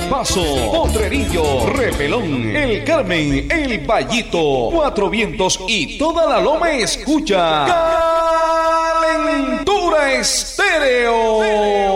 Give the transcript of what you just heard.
Paso, Potrerillo, Repelón, El Carmen, El Vallito, Cuatro Vientos y toda la Loma escucha Calentura Estéreo.